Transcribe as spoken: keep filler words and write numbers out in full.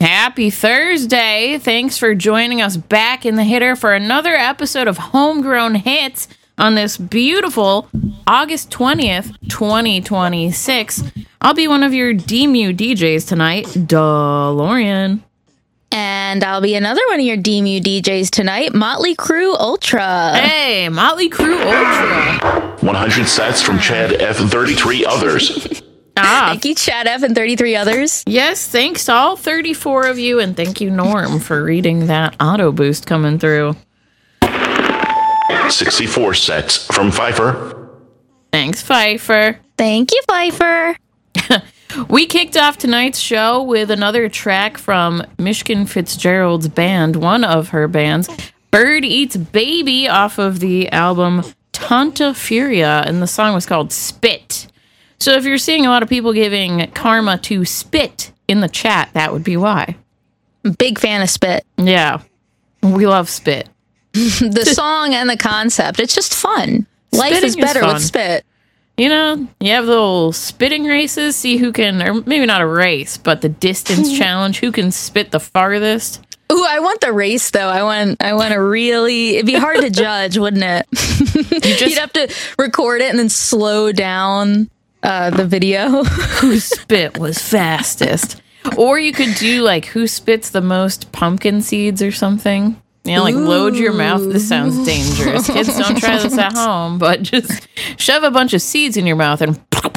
Happy Thursday. Thanks for joining us back in the hitter for another episode of Homegrown Hits on this beautiful August twentieth, twenty twenty-six. I'll be one of your D M U D Js tonight, DeLorean. And I'll be another one of your D M U D Js tonight, Motley Crue Ultra. Hey, Motley Crue Ultra. one hundred sets from Chad F and thirty-three others. Ah. Thank you, Chad F and thirty-three others. Yes, thanks to all thirty-four of you, and thank you, Norm, for reading that auto boost coming through. sixty-four sets from Pfeiffer. Thanks, Pfeiffer. Thank you, Pfeiffer. We kicked off tonight's show with another track from Michigan Fitzgerald's band, one of her bands, Bird Eats Baby, off of the album Tanta Furia, and the song was called Spit. So if you're seeing a lot of people giving karma to Spit in the chat, that would be why. Big fan of Spit. Yeah, we love Spit. The song and the concept, it's just fun. Life Spitting is better is fun. with Spit. You know, you have the little spitting races, see who can, or maybe not a race, but the distance challenge, who can spit the farthest. Ooh, I want the race though. I want I want to really it'd be hard to judge, wouldn't it? You just- You'd have to record it and then slow down uh, the video. Who spit was fastest. Or you could do like who spits the most pumpkin seeds or something. You know, like Ooh. Load your mouth. This sounds dangerous. Kids, don't try this at home, but just shove a bunch of seeds in your mouth and